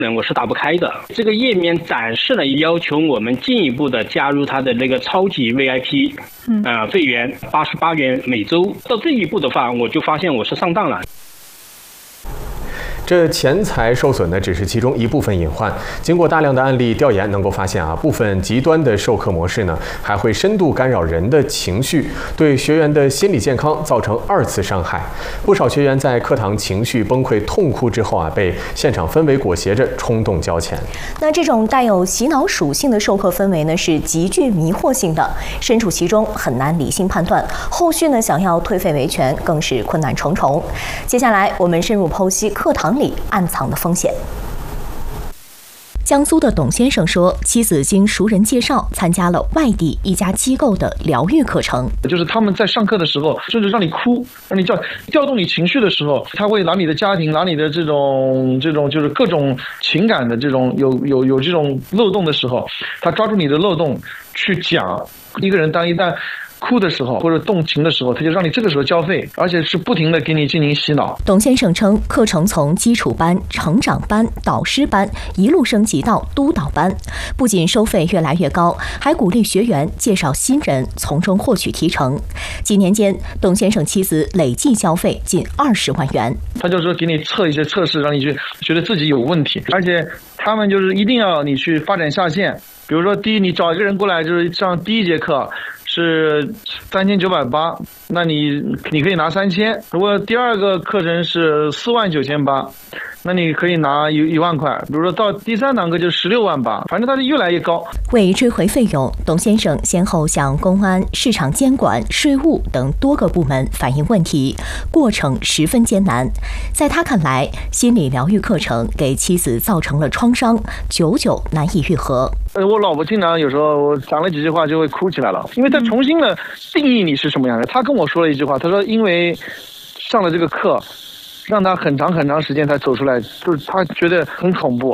我是打不开的。这个页面展示了要求我们进一步的加入它的那个超级 VIP，会员88元每周。到这一步的话，我就发现我是上当了。 这钱财受损的只是其中一部分隐患。经过大量的案例调研，能够发现部分极端的授课模式呢，还会深度干扰人的情绪，对学员的心理健康造成2次伤害。不少学员在课堂情绪崩溃、痛哭之后被现场氛围裹挟着冲动交钱。 那这种带有洗脑属性的授课氛围呢，是极具迷惑性的，身处其中很难理性判断，后续呢想要退费维权更是困难重重。接下来我们深入剖析课堂里暗藏的风险。江苏的董先生说，妻子经熟人介绍参加了外地一家机构的疗愈课程， 就是他们在上课的时候，甚至让你哭，让你调动你情绪的时候，他会拿你的家庭，拿你的这种就是各种情感的这种有这种漏洞的时候，他抓住你的漏洞去讲。一个人一旦哭的时候或者动情的时候，他就让你这个时候交费，而且是不停的给你进行洗脑。 董先生称，课程从基础班、成长班、导师班一路升级到督导班，不仅收费越来越高，还鼓励学员介绍新人，从中获取提成。几年间，董先生妻子累计交费近20万元。 他就说给你测一些测试，让你去觉得自己有问题，而且他们就是一定要你去发展下线。比如说，第一，你找一个人过来就是上第一节课是3980，那你可以拿3000。如果第二个课程是49800，那你可以拿1万块。比如说到第3堂课就是16.8万，反正它是越来越高。 为追回费用，董先生先后向公安、市场监管、税务等多个部门反映问题，过程十分艰难。在他看来，心理疗愈课程给妻子造成了创伤，久久难以愈合。 我老婆经常有时候我讲了几句话就会哭起来了，因为她重新的定义你是什么样的。她跟我说了一句话，她说因为上了这个课，让她很长时间才走出来，就是她觉得很恐怖。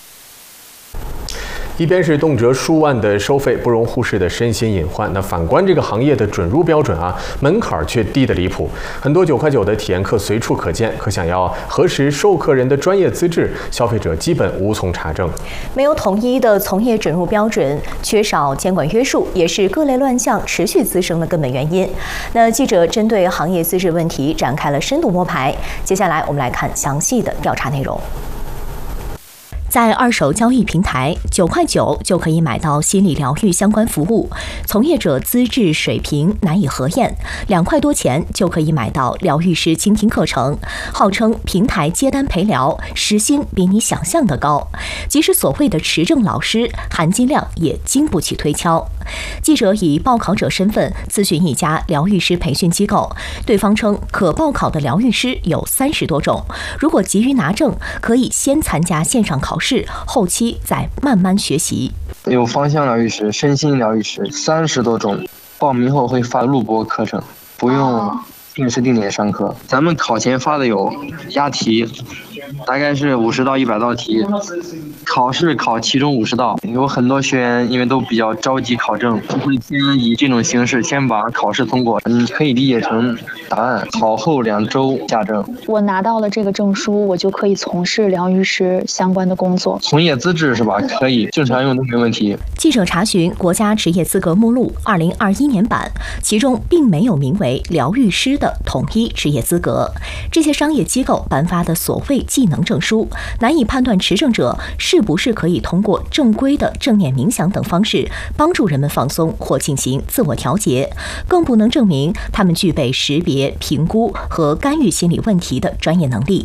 一边是动辄数万的收费不容忽视的身心隐患，那反观这个行业的准入标准门槛却低得离谱，很多9块9的体验课随处可见，可想要核实授课人的专业资质，消费者基本无从查证。 没有统一的从业准入标准，缺少监管约束，也是各类乱象持续滋生的根本原因。那记者针对行业资质问题展开了深度摸排，接下来我们来看详细的调查内容。在二手交易平台9块9就可以买到心理疗愈相关服务，从业者资质水平难以核验，2块多钱就可以买到疗愈师倾听课程，号称平台接单陪聊，时薪比你想象的高，即使所谓的持证老师，含金量也经不起推敲。记者以报考者身份咨询一家疗愈师培训机构，对方称可报考的疗愈师有30多种，如果急于拿证，可以先参加线上考试，后期再慢慢学习。 有芳香疗愈师、身心疗愈师30多种，报名后会发录播课程，不用定时定点上课。咱们考前发的有押题，大概是50到100道题，考试考其中50道。有很多学员因为都比较着急考证，会先以这种形式先把考试通过，你可以理解成答案，考后2周下证。 我拿到了这个证书，我就可以从事疗愈师相关的工作。 从业资质是吧？可以，正常用都没问题。 记者查询国家职业资格目录2021年版，其中并没有名为疗愈师的统一职业资格。这些商业机构颁发的所谓技能证书，难以判断持证者是不是可以通过正规的正念冥想等方式帮助人们放松或进行自我调节，更不能证明他们具备识别、评估和干预心理问题的专业能力。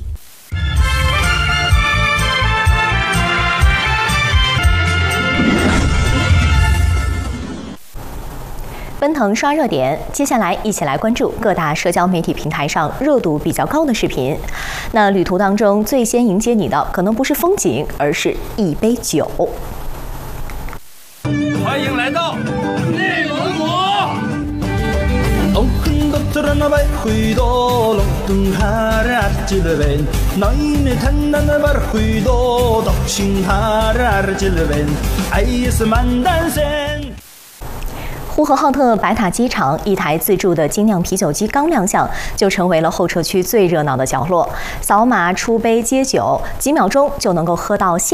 奔腾刷热点，接下来一起来关注各大社交媒体平台上热度比较高的视频。那旅途当中最先迎接你的可能不是风景，而是一杯酒。 欢迎来到内蒙古。 呼和浩特白塔机场一台自助的精酿啤酒机刚亮相，就成为了候车区最热闹的角落。扫码出杯接酒，几秒钟就能够喝到现